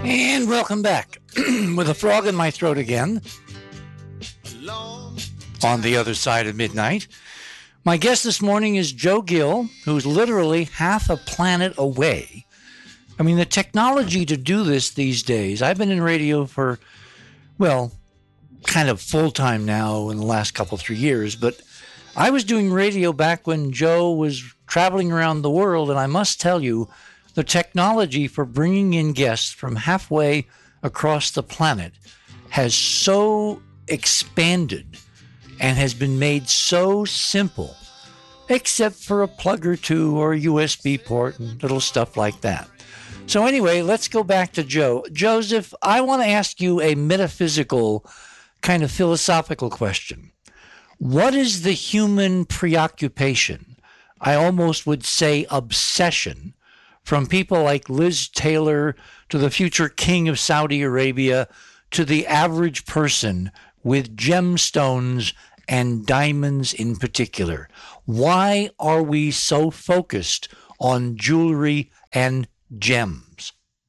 And welcome back with a frog in my throat again on the other side of midnight. My guest this morning is Joe Gill, who's literally half a planet away. I mean, the technology to do this these days, I've been in radio for, well, kind of full time now in the last couple, 3 years, but I was doing radio back when Joe was traveling around the world, and I must tell you, the technology for bringing in guests from halfway across the planet has so expanded and has been made so simple, except for a plug or two or a USB port and little stuff like that. So anyway, let's go back to Joe. Joseph, I want to ask you a metaphysical, kind of philosophical question. What is the human preoccupation? I almost would say obsession, from people like Liz Taylor to the future king of Saudi Arabia to the average person with gemstones and diamonds in particular. Why are we so focused on jewelry and gems?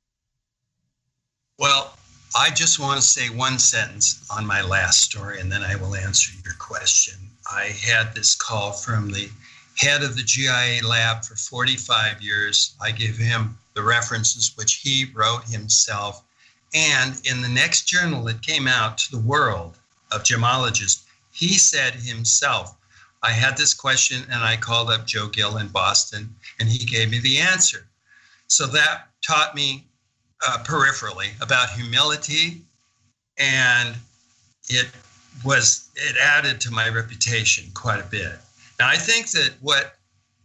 Well, I just want to say one sentence on my last story, and then I will answer your question. I had this call from the head of the GIA lab for 45 years. I gave him the references which he wrote himself. And in the next journal that came out to the world of gemologists, he said himself, I had this question and I called up Joe Gill in Boston and he gave me the answer. So that taught me peripherally about humility, and it added to my reputation quite a bit. Now, I think that what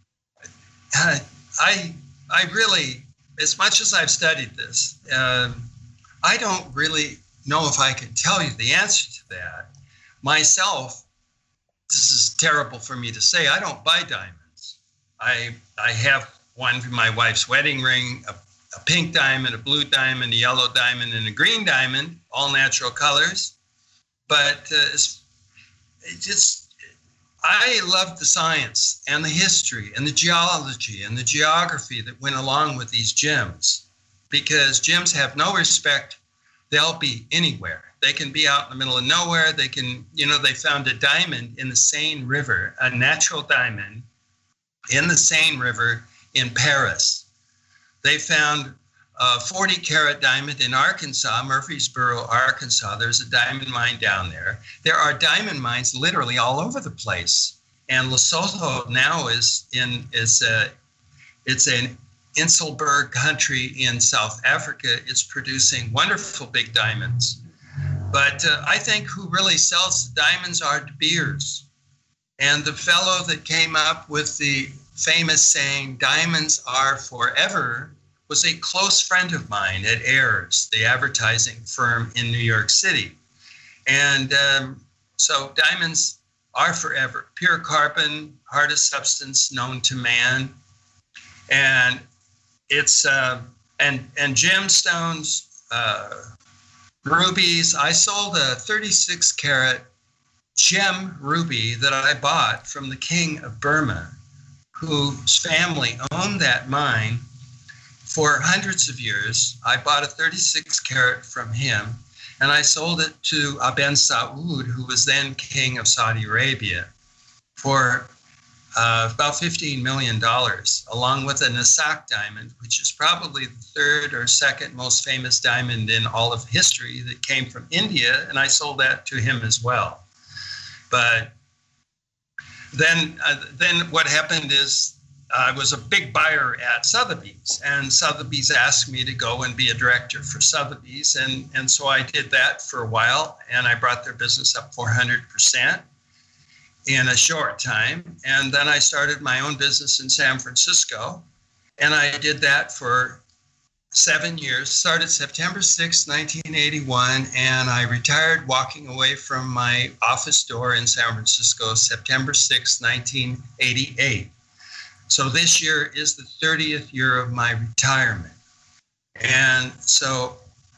I really, as much as I've studied this, I don't really know if I can tell you the answer to that. Myself, this is terrible for me to say, I don't buy diamonds. I have one for my wife's wedding ring, a pink diamond, a blue diamond, a yellow diamond, and a green diamond, all natural colors. But I love the science and the history and the geology and the geography that went along with these gems, because gems have no respect. They'll be anywhere. They can be out in the middle of nowhere. They can, they found a diamond in the Seine River, a natural diamond in the Seine River in Paris. They found a 40-carat diamond in Arkansas, Murfreesboro, Arkansas. There's a diamond mine down there. There are diamond mines literally all over the place. And Lesotho now it's an Inselberg country in South Africa. It's producing wonderful big diamonds. But I think who really sells the diamonds are De Beers. And the fellow that came up with the famous saying, diamonds are forever, was a close friend of mine at Ayers, the advertising firm in New York City. And so diamonds are forever. Pure carbon, hardest substance known to man. And it's, and gemstones, rubies. I sold a 36-carat gem ruby that I bought from the king of Burma, whose family owned that mine for hundreds of years. I bought a 36-carat from him, and I sold it to Ibn Saud, who was then king of Saudi Arabia, for about $15 million, along with a Nasak diamond, which is probably the third or second most famous diamond in all of history, that came from India, and I sold that to him as well. But then what happened is I was a big buyer at Sotheby's, and Sotheby's asked me to go and be a director for Sotheby's, and so I did that for a while, and I brought their business up 400% in a short time. And then I started my own business in San Francisco, and I did that for 7 years, started September 6, 1981, and I retired walking away from my office door in San Francisco September 6, 1988. So this year is the 30th year of my retirement. And so,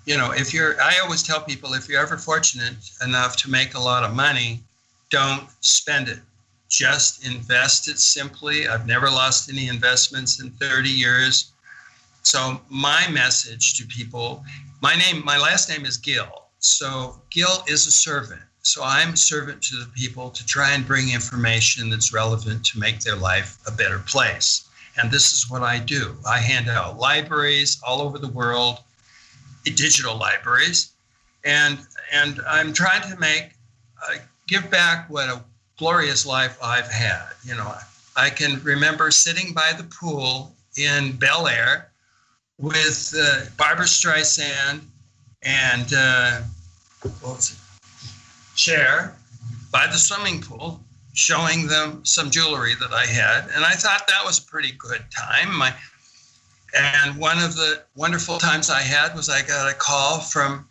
I always tell people, if you're ever fortunate enough to make a lot of money, don't spend it. Just invest it simply. I've never lost any investments in 30 years. So my message to people My last name is Gill. So Gill is a servant. So I'm a servant to the people to try and bring information that's relevant to make their life a better place. And this is what I do. I hand out libraries all over the world, digital libraries, and I'm trying to give back what a glorious life I've had. You know, I can remember sitting by the pool in Bel Air with Barbra Streisand and Cher by the swimming pool, showing them some jewelry that I had. And I thought that was a pretty good time. And one of the wonderful times I had was I got a call from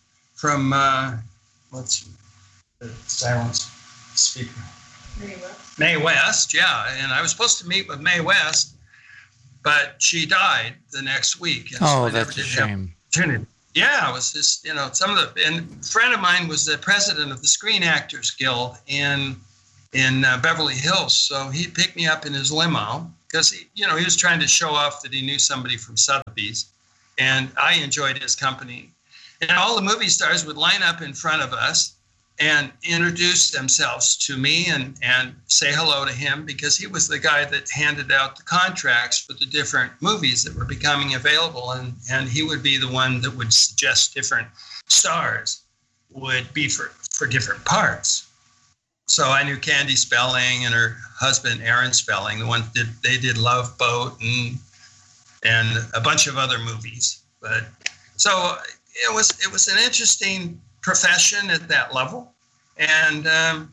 what's the silence speaker? Mae West. Mae West, yeah. And I was supposed to meet with Mae West, but she died the next week. And so that's a shame. Yeah, it was just, and a friend of mine was the president of the Screen Actors Guild in Beverly Hills. So he picked me up in his limo because he was trying to show off that he knew somebody from Sotheby's, and I enjoyed his company. And all the movie stars would line up in front of us and introduce themselves to me and say hello to him, because he was the guy that handed out the contracts for the different movies that were becoming available. And he would be the one that would suggest different stars would be for different parts. So I knew Candy Spelling and her husband, Aaron Spelling, the one that they did Love Boat and a bunch of other movies. But so it was an interesting profession at that level. And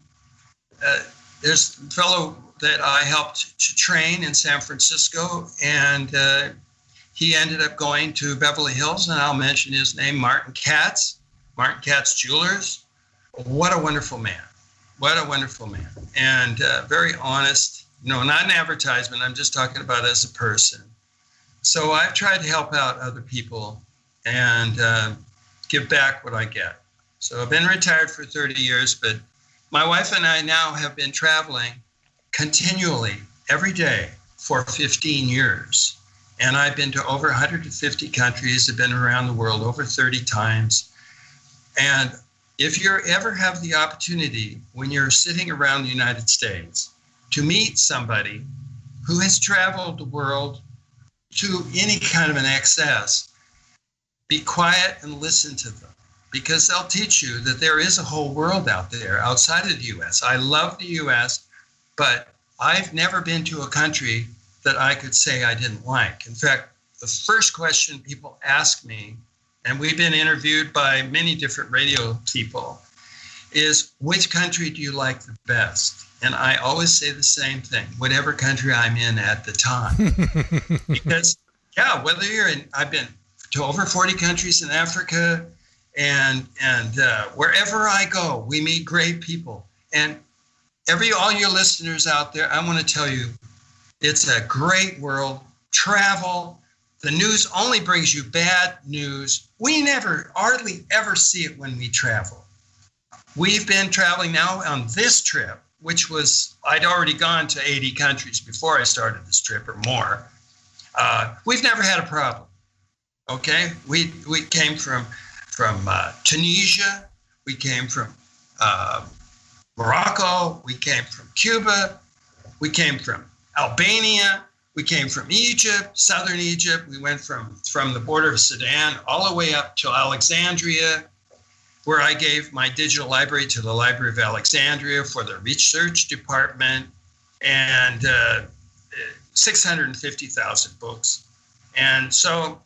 there's a fellow that I helped to train in San Francisco, and he ended up going to Beverly Hills, and I'll mention his name, Martin Katz Jewelers. What a wonderful man. What a wonderful man. And very honest, not an advertisement, I'm just talking about as a person. So I've tried to help out other people and give back what I get. So I've been retired for 30 years, but my wife and I now have been traveling continually every day for 15 years. And I've been to over 150 countries. I've been around the world over 30 times. And if you ever have the opportunity when you're sitting around the United States to meet somebody who has traveled the world to any kind of an excess, be quiet and listen to them, because they'll teach you that there is a whole world out there outside of the U.S. I love the U.S., but I've never been to a country that I could say I didn't like. In fact, the first question people ask me, and we've been interviewed by many different radio people, is which country do you like the best? And I always say the same thing, whatever country I'm in at the time. Because, whether you're in, I've been to over 40 countries in Africa, and wherever I go, we meet great people. And all your listeners out there, I want to tell you, it's a great world. Travel. The news only brings you bad news. We hardly ever see it when we travel. We've been traveling now on this trip, which was, I'd already gone to 80 countries before I started this trip or more. We've never had a problem. Okay? We came from Tunisia, we came from Morocco, we came from Cuba, we came from Albania, we came from Egypt, southern Egypt. We went from the border of Sudan all the way up to Alexandria, where I gave my digital library to the Library of Alexandria for the research department, and 650,000 books. And so,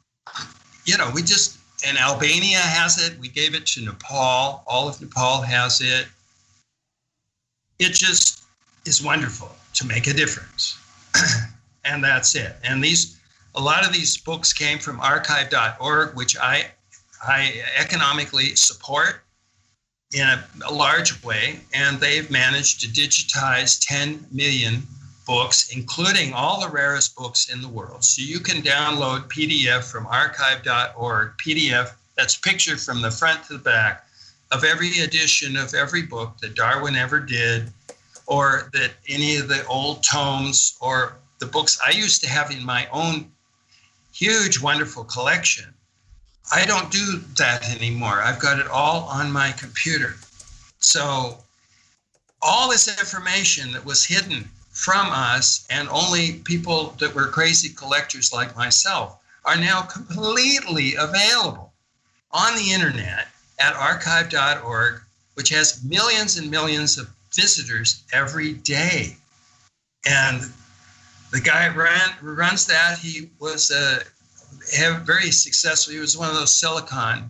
and Albania has it. We gave it to Nepal. All of Nepal has it. It just is wonderful to make a difference. And that's it. And a lot of these books came from archive.org, which I economically support in a large way. And they've managed to digitize 10 million books, including all the rarest books in the world. So you can download PDF from archive.org, PDF that's pictured from the front to the back of every edition of every book that Darwin ever did, or that any of the old tomes, or the books I used to have in my own huge, wonderful collection. I don't do that anymore. I've got it all on my computer. So all this information that was hidden from us and only people that were crazy collectors like myself are now completely available on the internet at archive.org, which has millions and millions of visitors every day. And the guy who runs that, he was very successful. He was one of those Silicon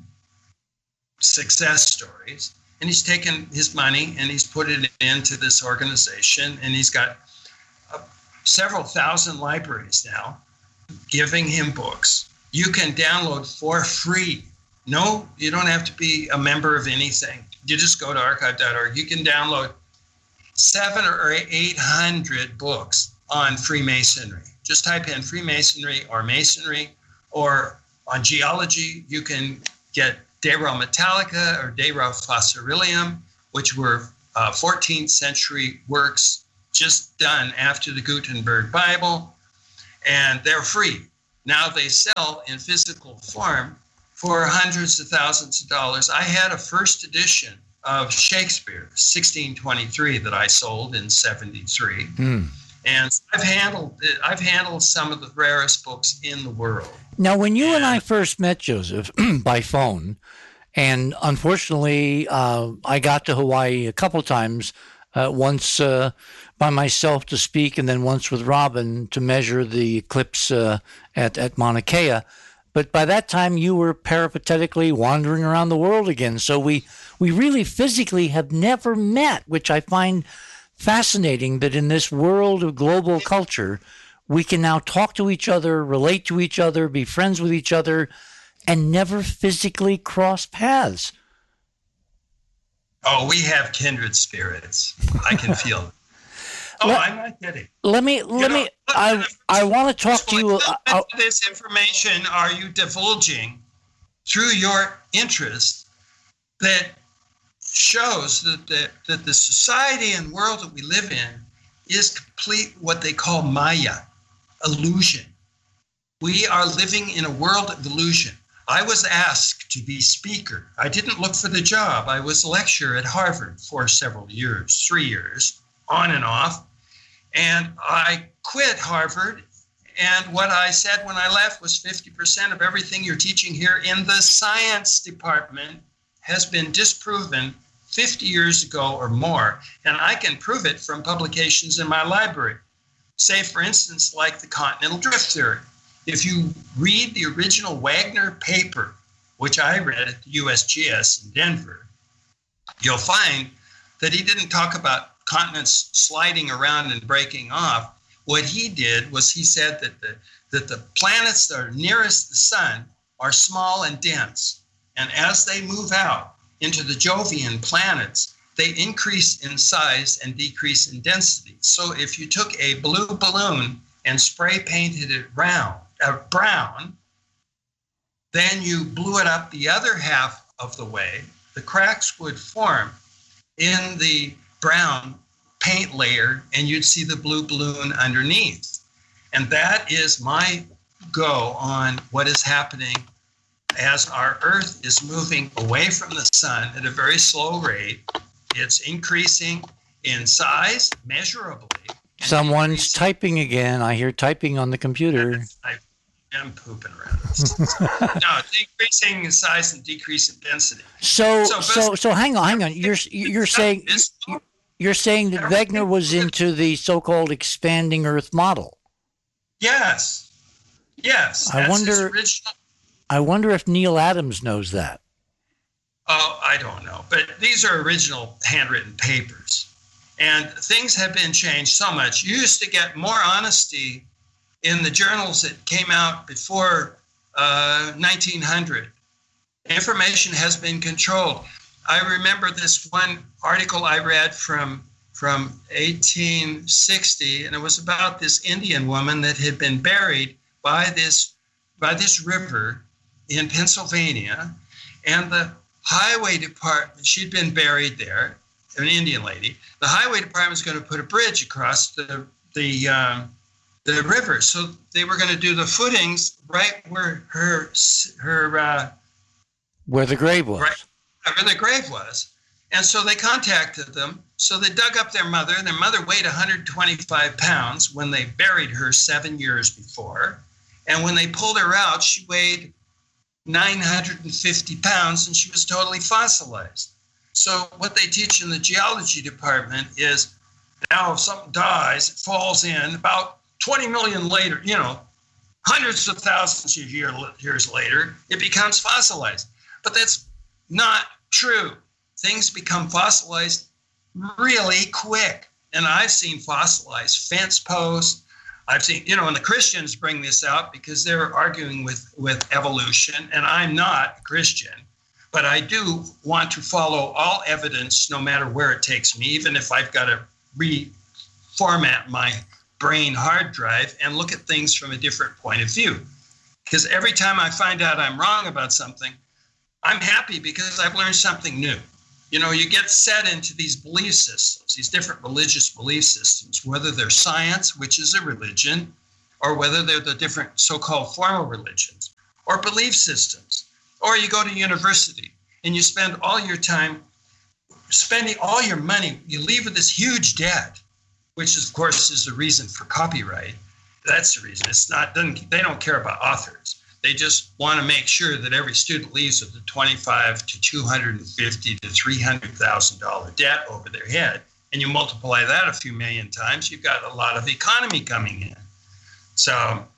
success stories. And he's taken his money and he's put it into this organization. And he's got several thousand libraries now giving him books. You can download for free. No, you don't have to be a member of anything. You just go to archive.org. You can download 700 or 800 books on Freemasonry. Just type in Freemasonry or Masonry, or on geology, you can get De Re Metallica or De Re Fossilium, which were 14th century works just done after the Gutenberg Bible, and they're free. Now they sell in physical form for hundreds of thousands of dollars. I had a first edition of Shakespeare, 1623, that I sold in 73. And I've handled some of the rarest books in the world. Now, when you and I first met, Joseph, by phone, and unfortunately, I got to Hawaii a couple times, once by myself to speak, and then once with Robin to measure the eclipse at Mauna Kea. But by that time, you were peripatetically wandering around the world again. So we really physically have never met, which I find fascinating, that in this world of global culture, we can now talk to each other, relate to each other, be friends with each other, and never physically cross paths. Oh, we have kindred spirits. I can feel it. I'm not kidding. I want to talk to you. What this information are you divulging through your interest that shows that the society and world that we live in is complete what they call Maya, illusion. We are living in a world of illusion. I was asked to be speaker. I didn't look for the job. I was a lecturer at Harvard for several years, 3 years, on and off. And I quit Harvard. And what I said when I left was 50% of everything you're teaching here in the science department has been disproven 50 years ago or more. And I can prove it from publications in my library. Say, for instance, like the continental drift theory. If you read the original Wagner paper, which I read at the USGS in Denver, you'll find that he didn't talk about continents sliding around and breaking off. What he did was he said that the planets that are nearest the sun are small and dense. And as they move out into the Jovian planets, they increase in size and decrease in density. So if you took a blue balloon and spray painted it brown, then you blew it up the other half of the way, the cracks would form in the brown paint layer, and you'd see the blue balloon underneath. And that is my go on what is happening as our Earth is moving away from the sun at a very slow rate. It's increasing in size measurably. Someone's typing again. I hear typing on the computer. I am pooping around. No, it's increasing in size and decreasing in density. So hang on. You're saying that Wegener was into the so-called expanding Earth model. Yes. I wonder if Neil Adams knows that. Oh, I don't know. But these are original handwritten papers. And things have been changed so much. You used to get more honesty in the journals that came out before 1900. Information has been controlled. I remember this one article I read from 1860, and it was about this Indian woman that had been buried by this river in Pennsylvania, and the highway department, she'd been buried there, an Indian lady. The highway department was going to put a bridge across the river, so they were going to do the footings right where her Where the grave was. Right, where the grave was. And so they contacted them. So they dug up their mother, and their mother weighed 125 pounds when they buried her 7 years before. And when they pulled her out, she weighed 950 pounds, and she was totally fossilized. So what they teach in the geology department is now if something dies, it falls in about 20 million later, hundreds of thousands of years later, it becomes fossilized. But that's not true. Things become fossilized really quick. And I've seen fossilized fence posts. I've seen, and the Christians bring this out because they're arguing with evolution. And I'm not a Christian, but I do want to follow all evidence no matter where it takes me, even if I've got to reformat my brain hard drive and look at things from a different point of view. Because every time I find out I'm wrong about something, I'm happy because I've learned something new. You get set into these belief systems, these different religious belief systems, whether they're science, which is a religion, or whether they're the different so-called formal religions, or belief systems. Or you go to university and you spend all your time spending all your money. You leave with this huge debt, which of course is the reason for copyright. That's the reason. They don't care about authors. They just want to make sure that every student leaves with a $25,000 to $250,000 to $300,000 debt over their head, and you multiply that a few million times, you've got a lot of economy coming in. So,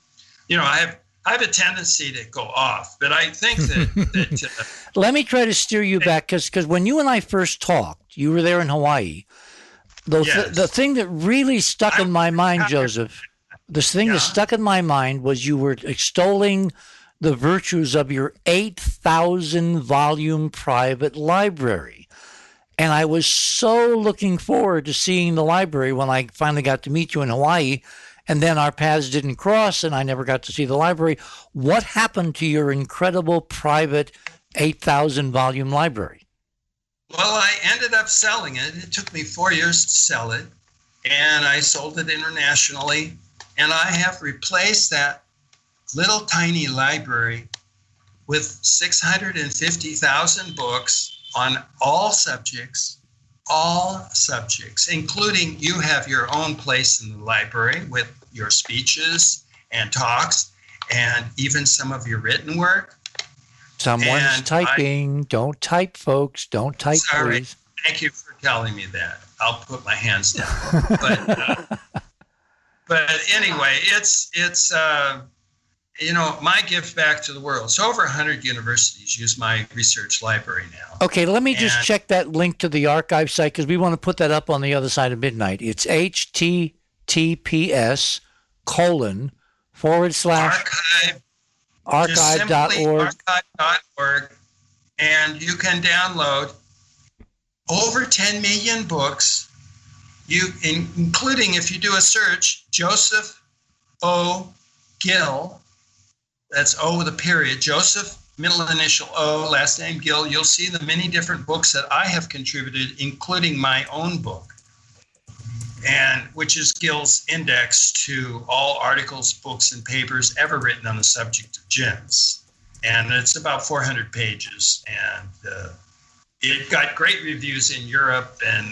I have a tendency to go off, but I think that Let me try to steer you back, because when you and I first talked, you were there in Hawaii. The thing that really stuck in my mind, Joseph, that stuck in my mind was you were extolling the virtues of your 8,000 volume private library. And I was so looking forward to seeing the library when I finally got to meet you in Hawaii. And then our paths didn't cross and I never got to see the library. What happened to your incredible private 8,000 volume library? Well, I ended up selling it. It took me 4 years to sell it. And I sold it internationally. And I have replaced that little tiny library with 650,000 books on all subjects, including you have your own place in the library with your speeches and talks and even some of your written work. Someone's typing. Don't type, folks. Don't type, sorry. Please. Thank you for telling me that. I'll put my hands down. But anyway, it's my gift back to the world. So over 100 universities use my research library now. Okay, let me just check that link to the archive site because we want to put that up on the other side of midnight. It's https://archive.org. Archive.org. And you can download over 10 million books. Including if you do a search, Joseph O. Gill, that's O with a period, Joseph, middle initial O, last name Gill, you'll see the many different books that I have contributed, including my own book, and which is Gill's index to all articles, books, and papers ever written on the subject of gems. And it's about 400 pages, and it got great reviews in Europe, and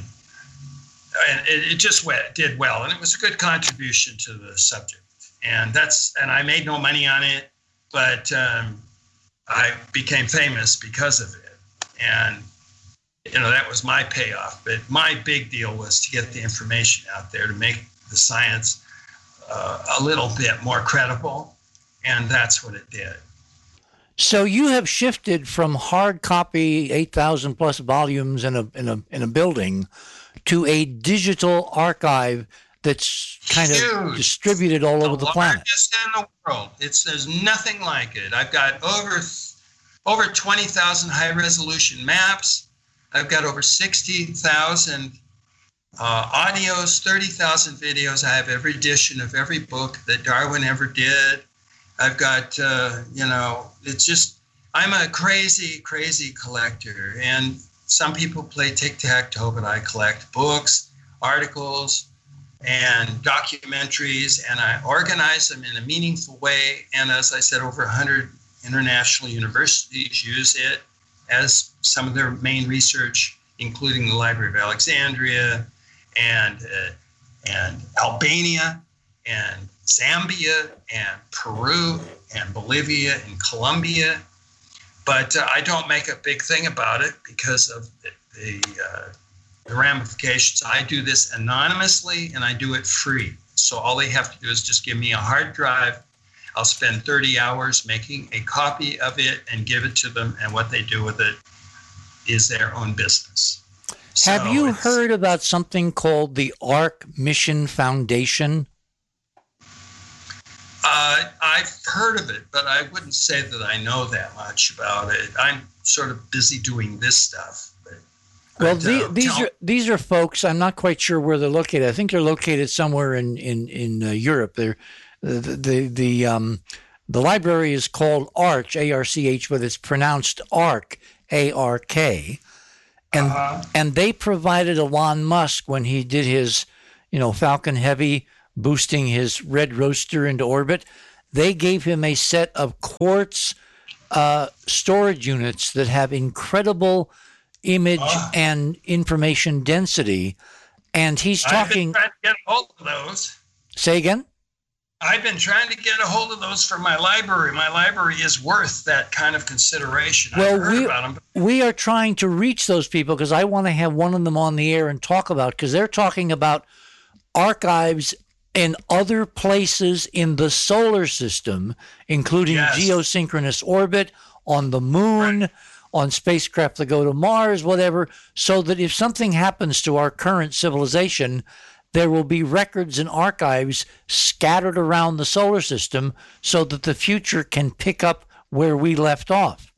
it just did well, and it was a good contribution to the subject. And I made no money on it, but I became famous because of it. And that was my payoff. But my big deal was to get the information out there to make the science a little bit more credible, and that's what it did. So you have shifted from hard copy 8,000 plus volumes in a building to a digital archive that's kind of distributed all over the planet. Largest in the world. There's nothing like it. I've got over 20,000 high resolution maps. I've got over 60,000 audios, 30,000 videos. I have every edition of every book that Darwin ever did. I've got, it's just, I'm a crazy, crazy collector. And some people play tic-tac-toe, but I collect books, articles, and documentaries, and I organize them in a meaningful way. And as I said, over 100 international universities use it as some of their main research, including the Library of Alexandria and Albania and Zambia and Peru and Bolivia and Colombia. But I don't make a big thing about it because of the ramifications. I do this anonymously and I do it free. So all they have to do is just give me a hard drive. I'll spend 30 hours making a copy of it and give it to them. And what they do with it is their own business. Have you heard about something called the Ark Mission Foundation? I've heard of it, but I wouldn't say that I know that much about it. I'm sort of busy doing this stuff. These are folks. I'm not quite sure where they're located. I think they're located somewhere in Europe. The library is called Arch, ARCH, but it's pronounced Ark, ARK, and they provided Elon Musk when he did his, Falcon Heavy, boosting his red roadster into orbit. They gave him a set of quartz storage units that have incredible image and information density, and he's talking. I've been trying to get a hold of those. Say again? I've been trying to get a hold of those for my library. My library is worth that kind of consideration. Well, I've heard about them. We are trying to reach those people because I want to have one of them on the air and talk about, because they're talking about archives in other places in the solar system, including geosynchronous orbit, on the moon, on spacecraft that go to Mars, whatever, so that if something happens to our current civilization, there will be records and archives scattered around the solar system so that the future can pick up where we left off.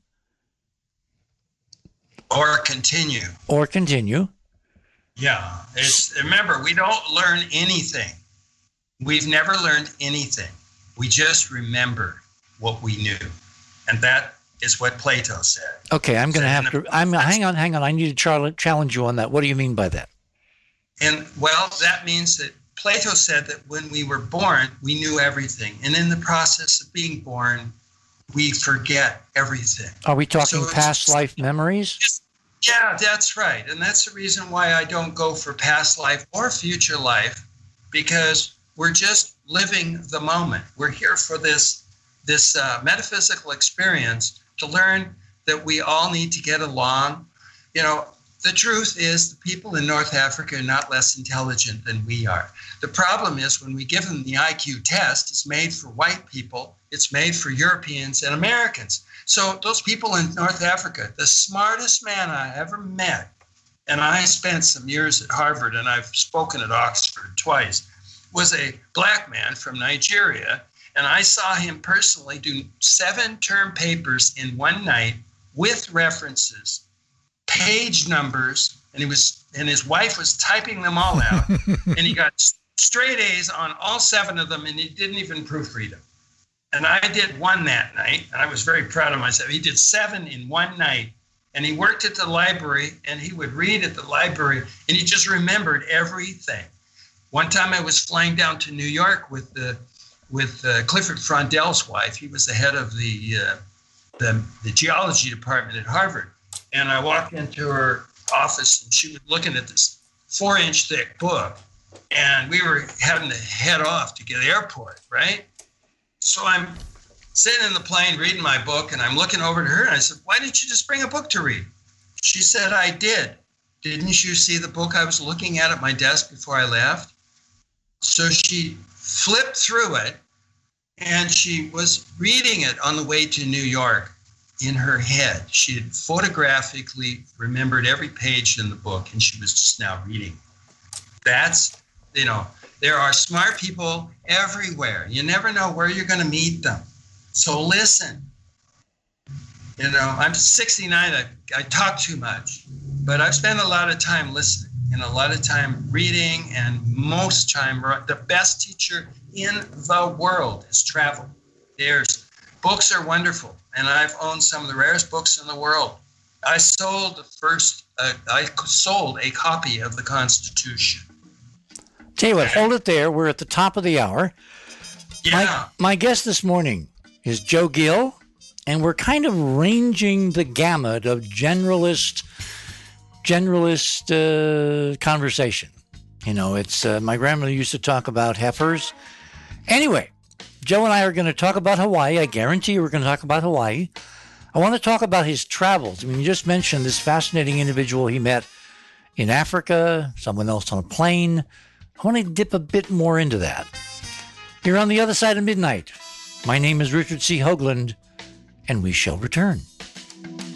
Or continue. Yeah. Remember, we don't learn anything. We've never learned anything. We just remember what we knew. And that is what Plato said. Okay, I'm going to have to. Hang on. I need to challenge you on that. What do you mean by that? And that means that Plato said that when we were born, we knew everything, and in the process of being born, we forget everything. Are we talking past life memories? Yeah, that's right, and that's the reason why I don't go for past life or future life, because we're just living the moment. We're here for this metaphysical experience to learn that we all need to get along. The truth is the people in North Africa are not less intelligent than we are. The problem is when we give them the IQ test, it's made for white people, it's made for Europeans and Americans. So those people in North Africa, the smartest man I ever met, and I spent some years at Harvard and I've spoken at Oxford twice, was a black man from Nigeria. And I saw him personally do 7 term papers in one night with references, page numbers, and his wife was typing them all out, and he got straight A's on all 7 of them, and he didn't even proofread them. And I did 1 that night, and I was very proud of myself. He did 7 in one night, and he worked at the library, and he would read at the library, and he just remembered everything. One time I was flying down to New York with Clifford Frondell's wife. He was the head of the geology department at Harvard. And I walked into her office, and she was looking at this 4-inch thick book. And we were having to head off to get to the airport, right? So I'm sitting in the plane reading my book, and I'm looking over to her, and I said, "Why didn't you just bring a book to read?" She said, "I did. Didn't you see the book I was looking at my desk before I left?" So she flipped through it, and she was reading it on the way to New York. In her head, she had photographically remembered every page in the book, and she was just now reading. That's, there are smart people everywhere. You never know where you're going to meet them. So listen. I'm 69. I talk too much, but I've spent a lot of time listening and a lot of time reading, and most time, the best teacher in the world is travel. Books are wonderful, and I've owned some of the rarest books in the world. I sold a copy of the Constitution. Tell you what, hold it there. We're at the top of the hour. Yeah. My guest this morning is Joe Gill. And we're kind of ranging the gamut of generalist conversation. You know, it's my grandmother used to talk about heifers. Anyway, Joe and I are going to talk about Hawaii. I guarantee you we're going to talk about Hawaii. I want to talk about his travels. I mean, you just mentioned this fascinating individual he met in Africa, someone else on a plane. I want to dip a bit more into that. Here on The Other Side of Midnight, my name is Richard C. Hoagland, and we shall return.